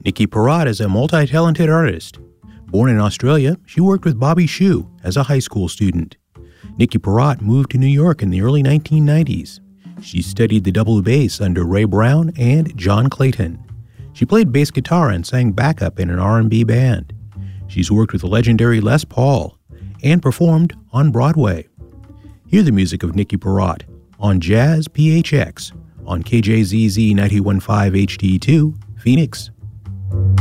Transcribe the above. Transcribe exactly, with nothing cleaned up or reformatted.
Nikki Parrott is a multi-talented artist. Born in Australia, she worked with Bobby Shew as a high school student. Nikki Parrott moved to New York in the early nineteen nineties. She studied the double bass under Ray Brown and John Clayton. She played bass guitar and sang backup in an R and B band. She's worked with the legendary Les Paul and performed on Broadway. Hear the music of Nikki Parrott on Jazz P H X on K J Z Z ninety-one point five H D two, Phoenix.